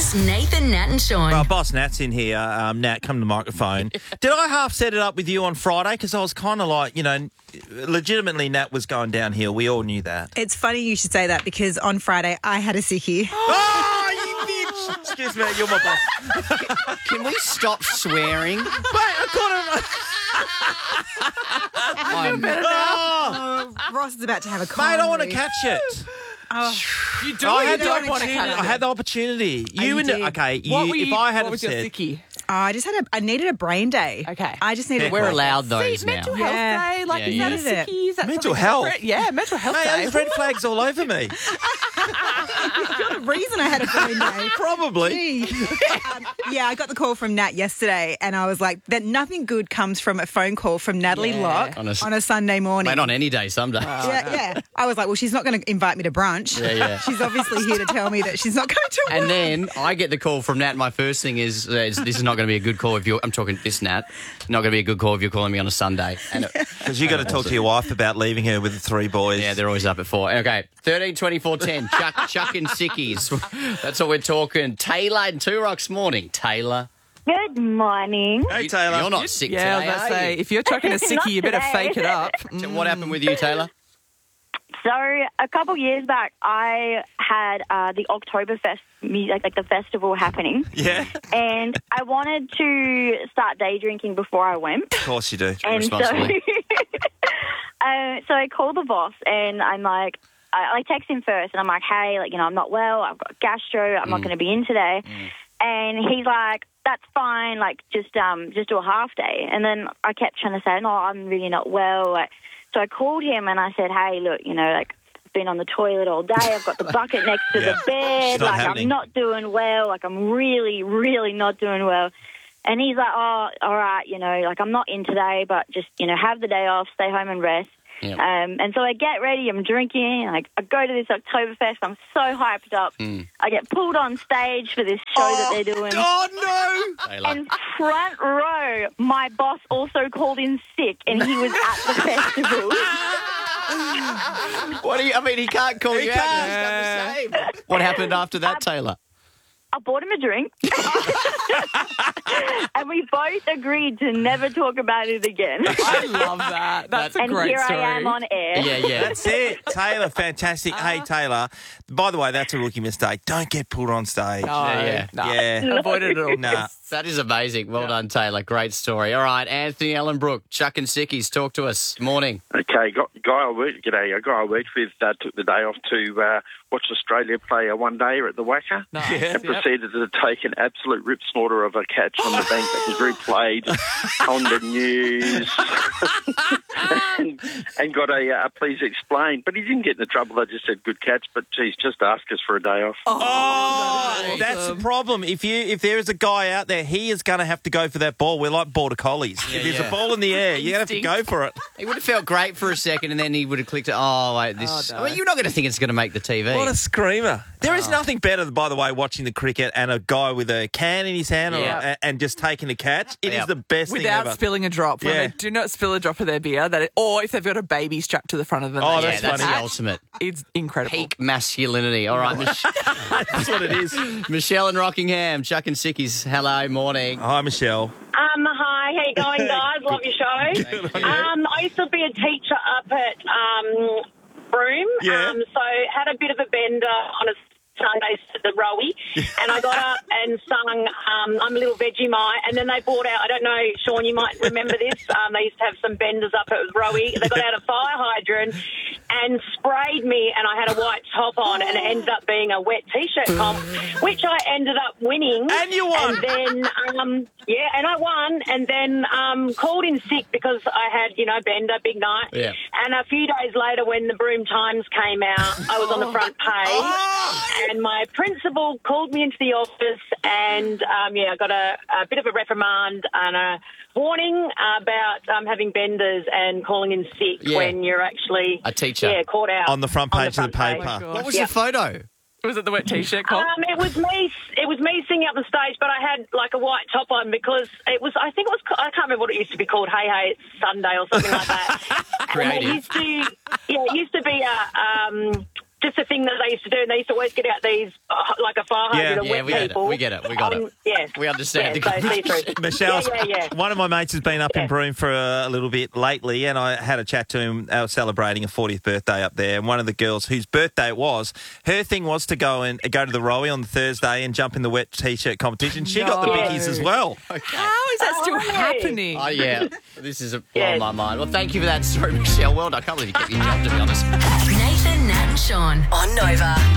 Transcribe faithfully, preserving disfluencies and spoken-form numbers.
Breakfast, Nathan, Nat and Sean. Well, boss Nat's in here. Um, Nat, come to the microphone. Did I half set it up with you on Friday? Because I was kind of like, you know, legitimately Nat was going downhill. We all knew that. It's funny you should say that because on Friday I had a sickie. Oh, you bitch! Excuse me, you're my boss. Can we stop swearing? Mate, I I'm, Oh, Oh, Ross is about to have a mate, cold. I want to catch it. Oh, You do. I You had, the don't want to opportunity. catch I it. had the opportunity. You, you and did. okay. You, What were you, if I had what was your said, sickie? oh, I just had a. I needed a brain day. Okay. I just needed. we're a allowed those See, now. mental health Yeah. day. Like, Yeah, is yeah. that a Is it? sickie? Is that Mental something health? separate? Yeah, mental health mate, day. there's red flags all over me. You're the reason I had a brain day. Probably. Gee. um, yeah, I got the call from Nat yesterday, and I was like, "That nothing good comes from a phone call from Natalie Yeah. Locke On on a a, s- Sunday morning." Mate, on any day, some days. yeah, yeah. I was like, "Well, she's not going to invite me to brunch. Yeah, yeah. She's obviously here to tell me that she's not going to." And work." then I get the call from Nat. My first thing is, uh, is this is not going to be a good call if you're. I'm talking this Nat. Not going to be a good call if you're calling me on a Sunday. And it, Because you got to talk to your wife about leaving her with the three boys. yeah, they're always up at four. Okay, thirteen, twenty-four, ten. Chuck, Chuck and Sickies. That's what we're talking. Taylor and Two Rocks morning. Taylor, Good morning. Hey, Taylor. you're not sick Yeah, I was today, about to are say, you? if you're chucking a sickie, you better Not fake it today. up. So what happened with you, Taylor? So a couple years back, I had uh, the Oktoberfest music, like the festival happening, Yeah, and I wanted to start day drinking before I went. of course you do. And so, Responsibly. uh, so I called the boss, and I'm like, I, I text him first, and I'm like, hey, like you know, I'm not well. I've got gastro. I'm not going to be in today. And he's like, that's fine. Like just um just do a half day. And then I kept trying to say, no, I'm really not well. Like, so I called him and I said, hey, look, you know, like I've been on the toilet all day. I've got the bucket next to Yeah. the bed. It's not Like happening. I'm not doing well. Like I'm really, really not doing well. And he's like, oh, all right, you know, like I'm not in today, but just, you know, have the day off, stay home and rest. Yep. Um, and so I get ready, I'm drinking, I, I go to this Oktoberfest, I'm so hyped up. I get pulled on stage for this show that they're doing. Oh, no. Taylor. And front row, my boss also called in sick, and he was at the festival. What do you? I mean, he can't call He you can't. out. He's done the same. What happened after that, Taylor? I bought him a drink, and we both agreed to never talk about it again. I love that. That's a And great here story. I am on air. Yeah, yeah. That's it. Taylor, fantastic. Hey, Taylor, by the way, that's a rookie mistake. Don't get pulled on stage. No, Yeah, no. Yeah. Avoid it at all. Nah. That is amazing. Well done, Taylor. Great story. All right, Anthony Ellenbrook, Chuck and Sickies, talk to us. Morning. Okay, guy I worked, g'day, a guy I worked with uh, took the day off to uh, watch Australia play a one-dayer at the Wacker Nice. Yeah. and Yep. proceeded to take an absolute rip snorter of a catch on the bank that was replayed on the news and, and got a, uh, please explain. But he didn't get into trouble. They just said, good catch, but geez, just ask us for a day off. Oh, that's the problem. If you if there is a guy out there, he is going to have to go for that ball. We're like border collies. if there's yeah. a ball in the air, you're going to have to go for it. He would have felt great for a second, and then he would have clicked, oh, wait, this... Oh, no. I mean, you're not going to think it's going to make the T V. What a screamer. There is nothing better, by the way, watching the cricket and a guy with a can in his hand Yeah. or, and just taking a catch. It is Yeah. the best Without thing ever. spilling a drop. When Yeah. they do not spill a drop of their beer, that it, or if they've got a baby strapped to the front of them. Oh, they yeah, that's that's funny. the ultimate. It's incredible. Peak masculinity. All right, Mich- That's what it is. Michelle in Rockingham, Chuck and Sickies, hello, morning. Hi, Michelle. Um, hi, how you going, guys? Love your show. Um, I used to be a teacher up at um, Broome, Yeah. um, so had a bit of a bender on a Sunday at the Rowie, and I got up and sung um, I'm a Little Vegemite, and then they brought out, I don't know, Sean, you might remember this, um, they used to have some benders up at Rowie. They got out a fire hydrant and sprayed me, and I had a white top on, and it ended up being a wet T-shirt comp, which I ended up winning. And you won. And then, um, yeah, and I won, and then um, called in sick because I had, you know, bender, big night. Yeah. And a few days later, when the Broome Times came out, I was on the front page, and my principal called me into the office, and um, yeah, I got a, a bit of a reprimand and a warning about um, having benders and calling in sick Yeah. when you're actually A teacher. yeah, caught out On the front page of the front paper. page. What was Yeah. your photo? Was it the wet T-shirt comp? Um, it was me. It was me singing up the stage, but I had like a white top on because it was. I think it was. I can't remember what it used to be called. Hey, hey, it's Sunday or something like that. And Creative. it used to. Yeah, it used to be a. Um, just a thing that they used to do. And they used to always get out these, uh, like a fire Yeah. hydrant of Yeah, wet we get it. people. We get it. We got Um, it. Yeah. We understand. Yeah, so see-through. Michelle, Yeah, yeah, yeah. one of my mates has been up in Yeah. Broome for a, a little bit lately, and I had a chat to him. They were celebrating a fortieth birthday up there, and one of the girls whose birthday it was, her thing was to go and go to the Rowie on the Thursday and jump in the wet t-shirt competition. She got the No. bickies as well. How is that still Oh, really? happening? Oh, yeah. This is blowing Yes. my mind. Well, thank you for that story, Michelle. Well done. I can't believe you kept your job, to be honest. Nathan, Nat and Sean on Nova.